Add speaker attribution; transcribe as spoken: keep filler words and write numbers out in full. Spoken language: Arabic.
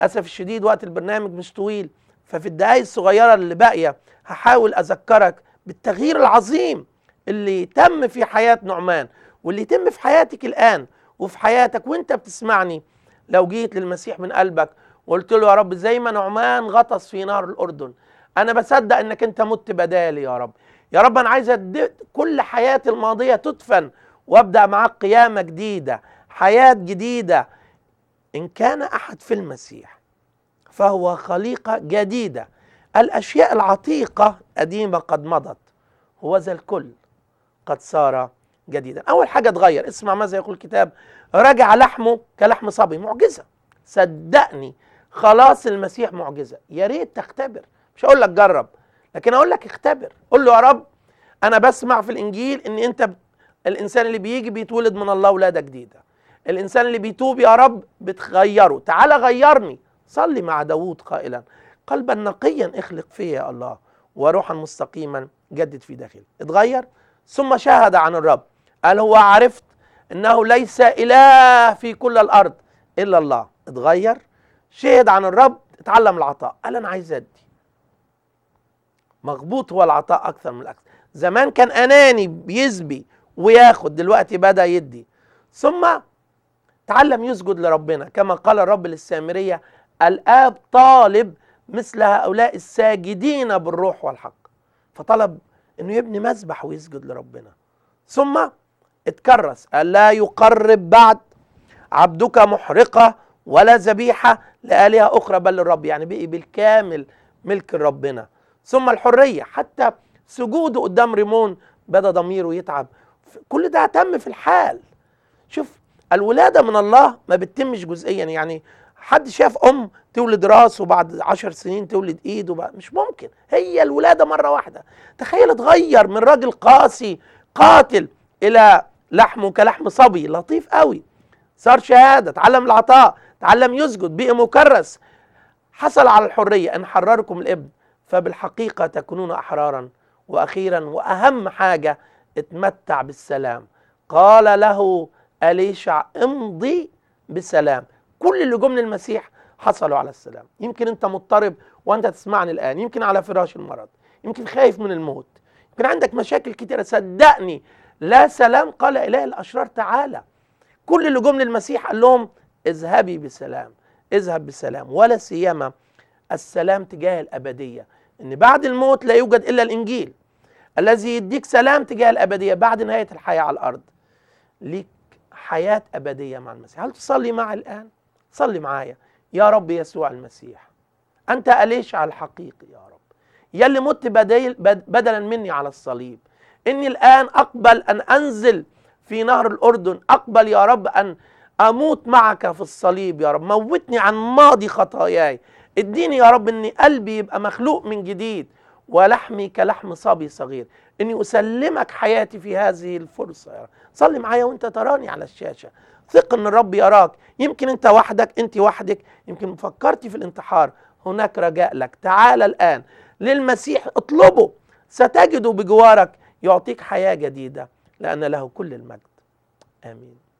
Speaker 1: أسف الشديد وقت البرنامج مش طويل، ففي الدقايق الصغيرة اللي باقية هحاول أذكرك بالتغيير العظيم اللي تم في حياة نعمان واللي يتم في حياتك الآن وفي حياتك وانت بتسمعني. لو جيت للمسيح من قلبك وقلت له يا رب زي ما نعمان غطس في نهر الأردن، أنا بصدق أنك أنت مت بدالي يا رب. يا رب أنا عايز كل حياتي الماضية تدفن وأبدأ معاك قيامة جديدة، حياة جديدة. إن كان أحد في المسيح فهو خليقة جديدة، الأشياء العتيقة قديمة قد مضت، هو ذا الكل قد صار جديدا. أول حاجة اتغير، اسمع ماذا يقول الكتاب: رجع لحمه كلحم صبي. معجزة، صدقني خلاص المسيح معجزة. يا ريت تختبر، مش هقول لك جرب لكن أقول لك اختبر. قول له يا رب أنا بسمع في الإنجيل إن أنت الإنسان اللي بيجي بيتولد من الله ولادة جديدة، الإنسان اللي بيتوب يا رب بتغيره، تعالى غيرني. صلي مع داود قائلا: قلبا نقيا اخلق فيه يا الله وروحا مستقيما جدد في داخلي. اتغير. ثم شاهد عن الرب، قال هو عرفت انه ليس اله في كل الارض الا الله. اتغير، شهد عن الرب، اتعلم العطاء، قال انا عايز ادي. مغبوط هو العطاء اكثر من الاكثر. زمان كان اناني بيسبي وياخد، دلوقتي بدا يدي. ثم تعلم يسجد لربنا كما قال الرب للسامريه: الآب طالب مثل هؤلاء الساجدين بالروح والحق. فطلب انه يبني مذبح ويسجد لربنا. ثم اتكرس، قال لا يقرب بعد عبدك محرقة ولا ذبيحة لآلهة أخرى بل للرب. يعني بقي بالكامل ملك ربنا. ثم الحرية، حتى سجوده قدام ريمون بدا ضميره يتعب. كل ده تم في الحال. شوف، الولادة من الله ما بتتمش جزئيا. يعني حد شاف أم تولد راس وبعد عشر سنين تولد إيد؟ وبعد مش ممكن، هي الولادة مرة واحدة. تخيل اتغير من راجل قاسي قاتل إلى لحمه كلحم صبي لطيف قوي. صار شهادة، تعلم العطاء، تعلم يسجد، بقي مكرس، حصل على الحرية. إن حرركم الابن فبالحقيقة تكونون أحرارا. وأخيرا وأهم حاجة، اتمتع بالسلام. قال له أليشع امضي بسلام. كل اللي جم للمسيح حصلوا على السلام. يمكن انت مضطرب وانت تسمعني الآن، يمكن على فراش المرض، يمكن خايف من الموت، يمكن عندك مشاكل كتيرة. صدقني لا سلام قال إله الأشرار تعالى. كل اللي جم للمسيح قال لهم اذهبي بسلام، اذهب بسلام، ولا سيما السلام تجاه الأبدية. إن بعد الموت لا يوجد إلا الإنجيل الذي يديك سلام تجاه الأبدية. بعد نهاية الحياة على الأرض ليك حياة أبدية مع المسيح. هل تصلي معي الآن؟ صلي معايا: يا رب يسوع المسيح، أنت أليشع الحقيقي يا رب، يلي مت بدلا مني على الصليب. إني الآن أقبل أن أنزل في نهر الأردن، أقبل يا رب أن أموت معك في الصليب. يا رب موتني عن ماضي خطاياي، اديني يا رب أن قلبي يبقى مخلوق من جديد ولحمي كلحم صبي صغير. إني أسلمك حياتي في هذه الفرصة يا رب. صلي معايا وانت تراني على الشاشة، ثق ان الرب يراك. يمكن انت وحدك، انت وحدك، يمكن فكرتي في الانتحار. هناك رجاء لك، تعال الآن للمسيح، اطلبه، ستجده بجوارك، يعطيك حياة جديدة لأن له كل المجد. آمين.